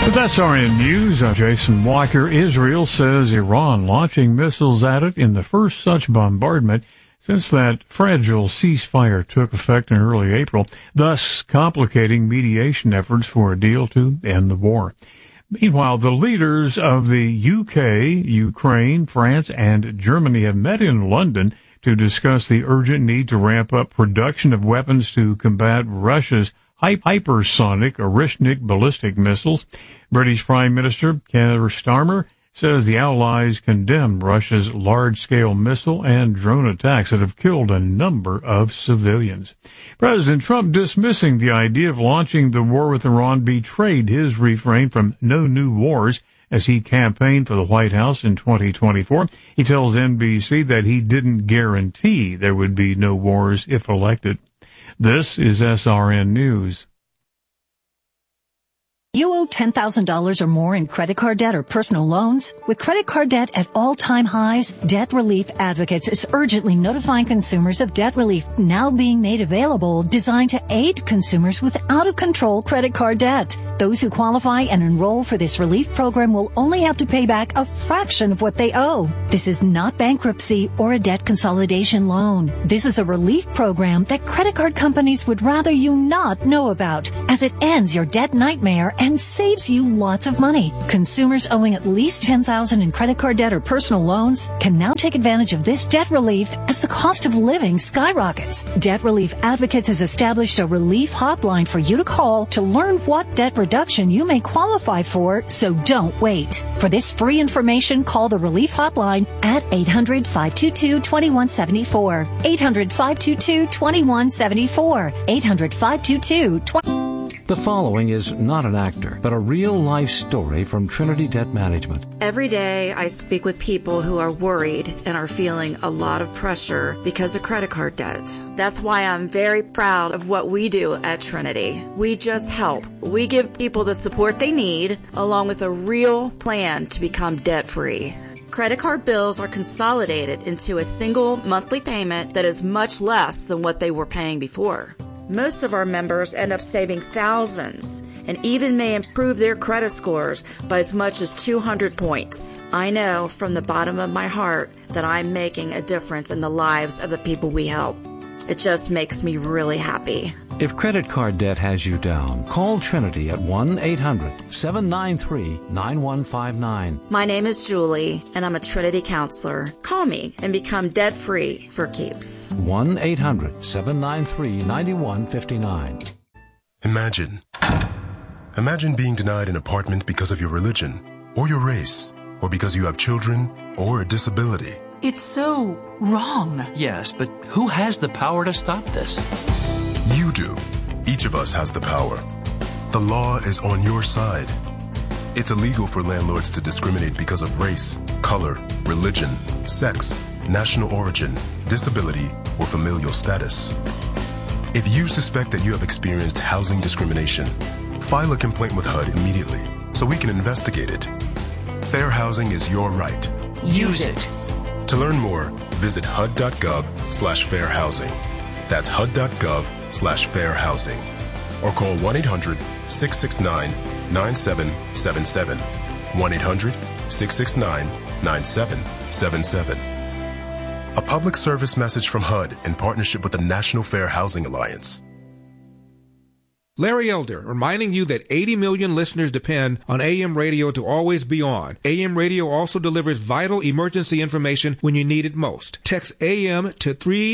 With SRN News, I'm Jason Walker. Israel says Iran launching missiles at it in the first such bombardment since that fragile ceasefire took effect in early April, thus complicating mediation efforts for a deal to end the war. Meanwhile, the leaders of the UK, Ukraine, France, and Germany have met in London to discuss the urgent need to ramp up production of weapons to combat Russia's hypersonic Orishnik ballistic missiles. British Prime Minister Keir Starmer says the Allies condemn Russia's large-scale missile and drone attacks that have killed a number of civilians. President Trump, dismissing the idea of launching the war with Iran, betrayed his refrain from no new wars as he campaigned for the White House in 2024. He tells NBC that he didn't guarantee there would be no wars if elected. This is SRN News. You owe $10,000 or more in credit card debt or personal loans? With credit card debt at all-time highs, Debt Relief Advocates is urgently notifying consumers of debt relief now being made available, designed to aid consumers with out-of-control credit card debt. Those who qualify and enroll for this relief program will only have to pay back a fraction of what they owe. This is not bankruptcy or a debt consolidation loan. This is a relief program that credit card companies would rather you not know about, as it ends your debt nightmare and saves you lots of money. Consumers owing at least $10,000 in credit card debt or personal loans can now take advantage of this debt relief as the cost of living skyrockets. Debt Relief Advocates has established a relief hotline for you to call to learn what debt reduction you may qualify for, so don't wait. For this free information, call the relief hotline at 800-522-2174. 800-522-2174. 800-522-2174. The following is not an actor, but a real-life story from Trinity Debt Management. Every day I speak with people who are worried and are feeling a lot of pressure because of credit card debt. That's why I'm very proud of what we do at Trinity. We just help. We give people the support they need, along with a real plan to become debt-free. Credit card bills are consolidated into a single monthly payment that is much less than what they were paying before. Most of our members end up saving thousands and even may improve their credit scores by as much as 200 points. I know from the bottom of my heart that I'm making a difference in the lives of the people we help. It just makes me really happy. If credit card debt has you down, call Trinity at 1-800-793-9159. My name is Julie, and I'm a Trinity counselor. Call me and become debt-free for keeps. 1-800-793-9159. Imagine being denied an apartment because of your religion, or your race, or because you have children, or a disability. It's so wrong. Yes, but who has the power to stop this? You do. Each of us has the power. The law is on your side. It's illegal for landlords to discriminate because of race, color, religion, sex, national origin, disability, or familial status. If you suspect that you have experienced housing discrimination, file a complaint with HUD immediately so we can investigate it. Fair housing is your right. Use it. To learn more, visit hud.gov/fairhousing. That's hud.gov/fairhousing. Or call 1-800-669-9777. 1-800-669-9777. A public service message from HUD in partnership with the National Fair Housing Alliance. Larry Elder, reminding you that 80 million listeners depend on AM radio to always be on. AM radio also delivers vital emergency information when you need it most. Text AM to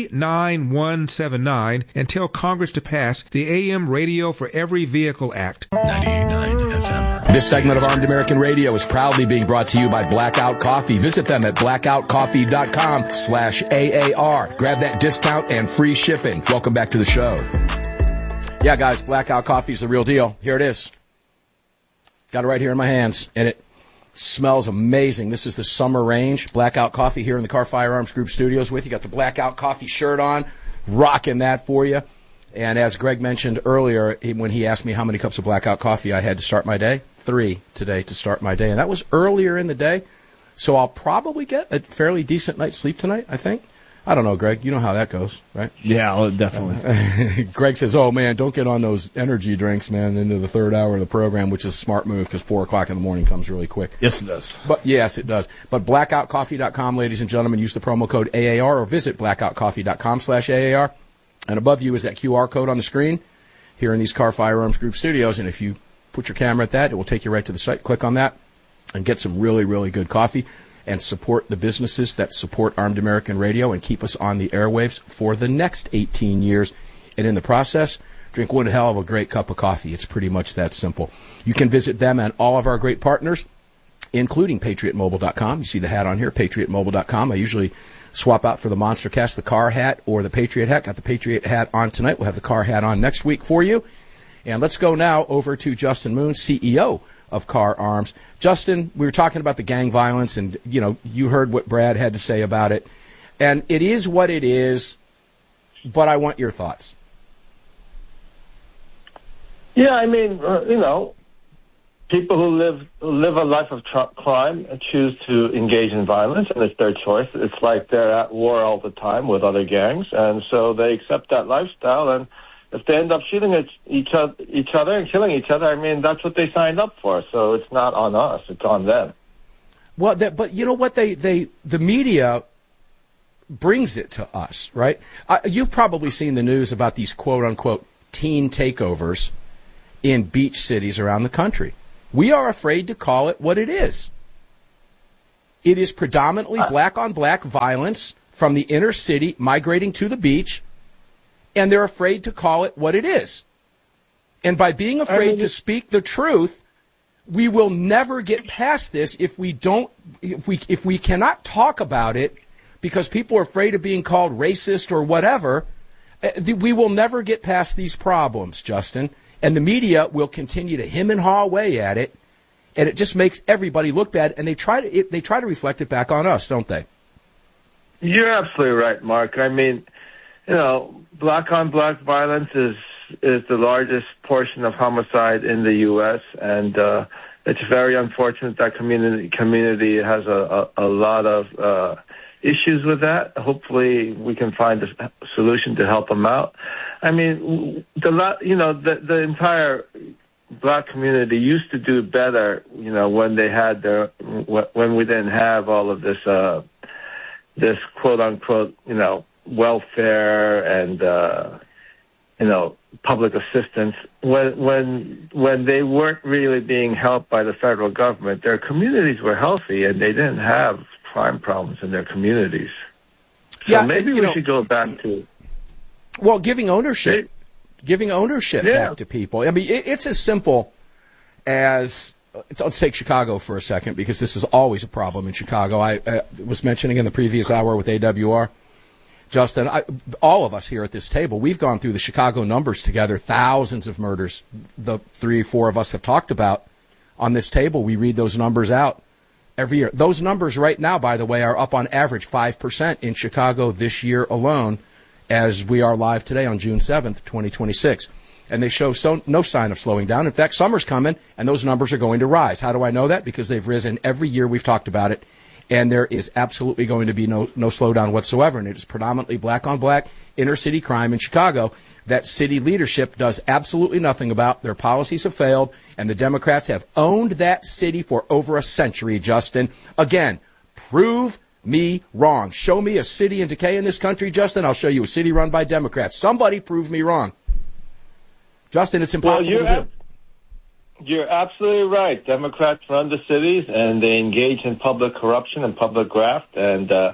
39179 and tell Congress to pass the AM Radio for Every Vehicle Act. 98.9 FM. This segment of Armed American Radio is proudly being brought to you by Blackout Coffee. Visit them at blackoutcoffee.com/AAR. Grab that discount and free shipping. Welcome back to the show. Yeah, guys, Blackout Coffee is the real deal. Here it is. Got it right here in my hands, and it smells amazing. This is the summer range. Blackout Coffee here in the Car Firearms Group studios with you. Got the Blackout Coffee shirt on, rocking that for you. And as Greg mentioned earlier, when he asked me how many cups of Blackout Coffee I had to start my day, 3 today to start my day. And that was earlier in the day. So I'll probably get a fairly decent night's sleep tonight, I think. I don't know, Greg. You know how that goes, right? Yeah, well, definitely. Greg says, oh, man, don't get on those energy drinks, man, into the third hour of the program, which is a smart move because 4 o'clock in the morning comes really quick. Yes, it does. But yes, it does. But blackoutcoffee.com, ladies and gentlemen, use the promo code AAR or visit blackoutcoffee.com/AAR. And above you is that QR code on the screen here in these Car Firearms Group studios. And if you put your camera at that, it will take you right to the site. Click on that and get some really, really good coffee and support the businesses that support Armed American Radio and keep us on the airwaves for the next 18 years. And in the process, drink one hell of a great cup of coffee. It's pretty much that simple. You can visit them and all of our great partners, including PatriotMobile.com. You see the hat on here, PatriotMobile.com. I usually swap out for the Monster Cast the car hat or the Patriot hat. Got the Patriot hat on tonight. We'll have the car hat on next week for you. And let's go now over to Justin Moon, CEO of Car Arms. Justin, we were talking about the gang violence, and, you know, you heard what Brad had to say about it. And it is what it is, but I want your thoughts. Yeah, I mean, you know, people who live a life of crime choose to engage in violence, and it's their choice. It's like they're at war all the time with other gangs, and so they accept that lifestyle, and if they end up shooting each other and killing each other, I mean, that's what they signed up for. So it's not on us; it's on them. Well, but you know what? The media brings it to us, right? You've probably seen the news about these quote unquote teen takeovers in beach cities around the country. We are afraid to call it what it is. It is predominantly black on black violence from the inner city migrating to the beach. And they're afraid to call it what it is. And by being afraid to speak the truth, we will never get past this if we cannot talk about it because people are afraid of being called racist or whatever. We will never get past these problems, Justin. And the media will continue to hem and haw away at it, and it just makes everybody look bad. And they try to reflect it back on us, don't they? You're absolutely right, Mark. I mean, you know, black on black violence is the largest portion of homicide in the U.S. and it's very unfortunate that community has a lot of issues with that. Hopefully, we can find a solution to help them out. I mean, the entire black community used to do better, you know, when they had when we didn't have all of this quote unquote, you know, welfare and you know, public assistance. When they weren't really being helped by the federal government, their communities were healthy and they didn't have crime problems in their communities. So yeah, maybe we should go back to giving ownership back to people. I mean, it's as simple as. Let's take Chicago for a second because this is always a problem in Chicago. I was mentioning in the previous hour with AWR. Justin, all of us here at this table, we've gone through the Chicago numbers together, thousands of murders the 3 or 4 of us have talked about on this table. We read those numbers out every year. Those numbers right now, by the way, are up on average 5% in Chicago this year alone as we are live today on June 7th, 2026. And they show no sign of slowing down. In fact, summer's coming, and those numbers are going to rise. How do I know that? Because they've risen every year we've talked about it. And there is absolutely going to be no slowdown whatsoever. And it is predominantly black-on-black inner-city crime in Chicago that city leadership does absolutely nothing about. Their policies have failed, and the Democrats have owned that city for over a century, Justin. Again, prove me wrong. Show me a city in decay in this country, Justin. I'll show you a city run by Democrats. Somebody prove me wrong. Justin, it's impossible to do. You're absolutely right. Democrats run the cities, and they engage in public corruption and public graft, and the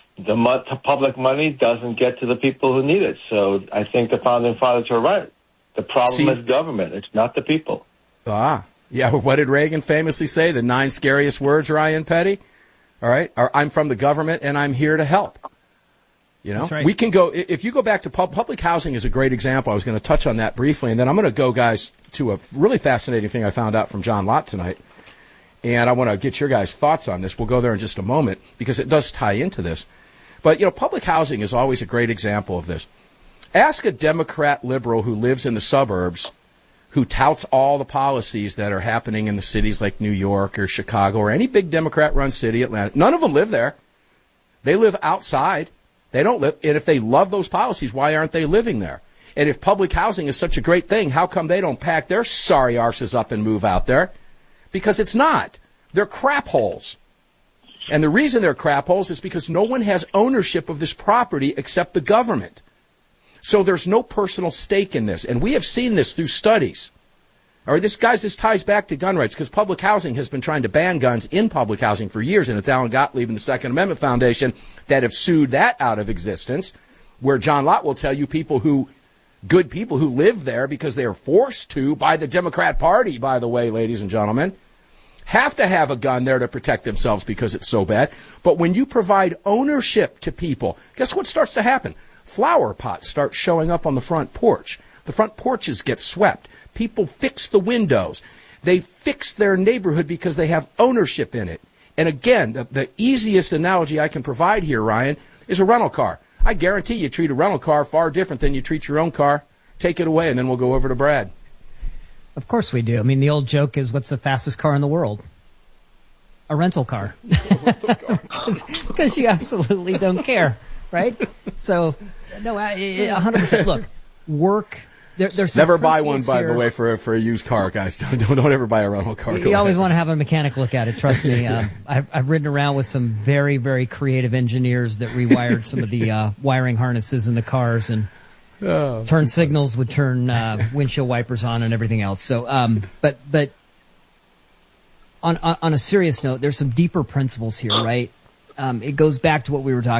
public money doesn't get to the people who need it. So I think the Founding Fathers are right. The problem is government. It's not the people. Yeah. What did Reagan famously say? The 9 scariest words, Ryan Petty? All right. I'm from the government, and I'm here to help. You know, right. We can go, if you go back to public housing is a great example. I was going to touch on that briefly, and then I'm going to go, guys, to a really fascinating thing I found out from John Lott tonight. And I want to get your guys' thoughts on this. We'll go there in just a moment because it does tie into this. But, you know, public housing is always a great example of this. Ask a Democrat liberal who lives in the suburbs who touts all the policies that are happening in the cities like New York or Chicago or any big Democrat-run city, Atlanta. None of them live there. They live outside. They don't live. And if they love those policies, why aren't they living there? And if public housing is such a great thing, how come they don't pack their sorry arses up and move out there? Because it's not. They're crap holes. And the reason they're crap holes is because no one has ownership of this property except the government. So there's no personal stake in this. And we have seen this through studies. All right, this ties back to gun rights because public housing has been trying to ban guns in public housing for years. And it's Alan Gottlieb and the Second Amendment Foundation that have sued that out of existence, where John Lott will tell you good people who live there because they are forced to by the Democrat Party, by the way, ladies and gentlemen, have to have a gun there to protect themselves because it's so bad. But when you provide ownership to people, guess what starts to happen? Flower pots start showing up on the front porch. The front porches get swept. People fix the windows. They fix their neighborhood because they have ownership in it. And again, the easiest analogy I can provide here, Ryan, is a rental car. I guarantee you treat a rental car far different than you treat your own car. Take it away, and then we'll go over to Brad. Of course we do. I mean, the old joke is, what's the fastest car in the world? A rental car. Because you absolutely don't care, right? So, no, 100%. Look, work. There's never buy one, by the way, for a used car, guys. Don't ever buy a rental car. You always want to have a mechanic look at it. Trust me. I've ridden around with some very, very creative engineers that rewired some of the wiring harnesses in the cars and turn signals would turn windshield wipers on and everything else. So, but on a serious note, there's some deeper principles here, right? It goes back to what we were talking